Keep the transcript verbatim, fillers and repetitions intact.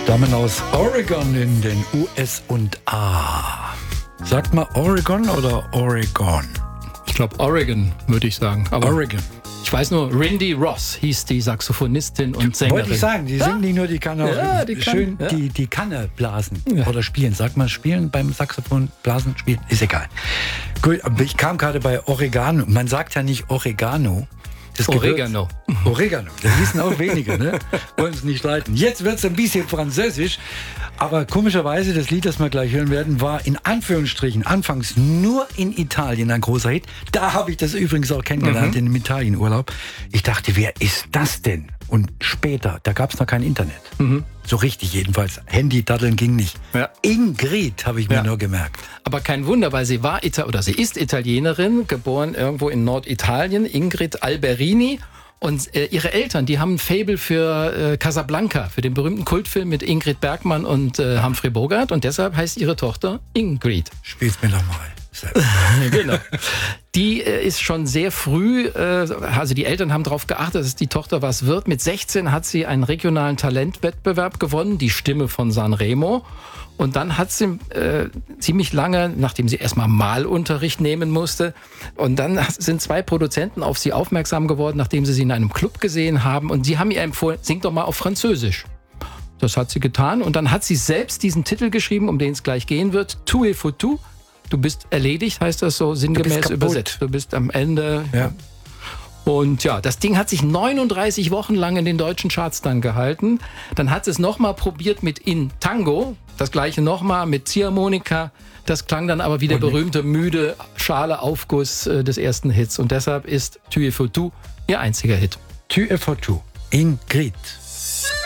stammen aus Oregon in den U S A. Sagt man Oregon oder Oregon? Ich glaube Oregon, würde ich sagen. Aber Oregon. Ich weiß nur, Rindy Ross hieß die Saxophonistin und Sängerin. Wollte ich sagen, die ja. singen nicht nur, die kann auch ja, die schön kann, ja. die, die Kanne blasen ja. oder spielen. Sagt man spielen beim Saxophon, blasen, spielen, ist egal. Gut, aber ich kam gerade bei Oregano. Man sagt ja nicht Oregano. Das Oregano. Gewürz. Oregano. Das wissen auch wenige, ne? Wollen es nicht leiten. Jetzt wird es ein bisschen französisch. Aber komischerweise, das Lied, das wir gleich hören werden, war in Anführungsstrichen anfangs nur in Italien ein großer Hit. Da habe ich das übrigens auch kennengelernt, mhm. in dem Italienurlaub. Ich dachte, wer ist das denn? Und später, da gab es noch kein Internet. Mhm. So richtig jedenfalls. Handy-Daddeln ging nicht. Ja. Ingrid habe ich mir ja. nur gemerkt. Aber kein Wunder, weil sie war Ita- oder sie ist Italienerin, geboren irgendwo in Norditalien, Ingrid Alberini. Und äh, ihre Eltern, die haben ein Faible für äh, Casablanca, für den berühmten Kultfilm mit Ingrid Bergman und äh, Humphrey Bogart. Und deshalb heißt ihre Tochter Ingrid. Spiel's mir doch mal. Genau. Die äh, ist schon sehr früh, äh, also die Eltern haben darauf geachtet, dass die Tochter was wird. Mit sechzehn hat sie einen regionalen Talentwettbewerb gewonnen, die Stimme von Sanremo. Und dann hat sie äh, ziemlich lange, nachdem sie erstmal Malunterricht nehmen musste, und dann sind zwei Produzenten auf sie aufmerksam geworden, nachdem sie sie in einem Club gesehen haben. Und sie haben ihr empfohlen, sing doch mal auf Französisch. Das hat sie getan. Und dann hat sie selbst diesen Titel geschrieben, um den es gleich gehen wird, Tout est foutu. Du bist erledigt, heißt das so sinngemäß du übersetzt. Du bist am Ende. Ja. Und ja, das Ding hat sich neununddreißig Wochen lang in den deutschen Charts dann gehalten. Dann hat sie es nochmal probiert mit In Tango. Das gleiche nochmal mit Ziehharmonika. Das klang dann aber wie der berühmte müde Schale-Aufguss äh, des ersten Hits. Und deshalb ist Tu es foutu ihr einziger Hit. Tu es foutu. Ingrid.